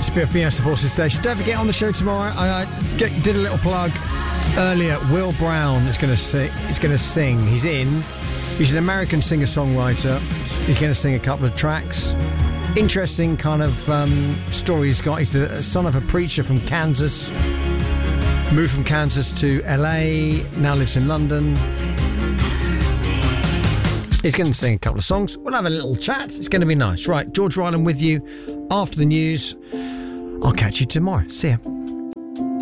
It's BFBS, the Forces Station. Don't forget, on the show tomorrow, I did a little plug earlier. Will Brown is going to sing. He's an American singer-songwriter. He's going to sing a couple of tracks. Interesting kind of story he's got. He's the son of a preacher from Kansas. Moved from Kansas to LA. Now lives in London. He's going to sing a couple of songs. We'll have a little chat. It's going to be nice. Right, George Ryland with you after the news. I'll catch you tomorrow. See ya.